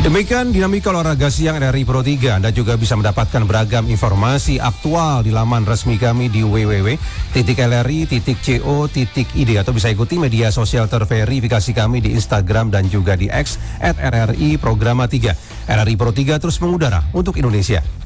Demikian dinamika olahraga siang RRI Pro 3. Anda juga bisa mendapatkan beragam informasi aktual di laman resmi kami di www.lri.co.id atau bisa ikuti media sosial terverifikasi kami di Instagram dan juga di X @RRI Programa 3. RRI Pro 3 terus mengudara untuk Indonesia.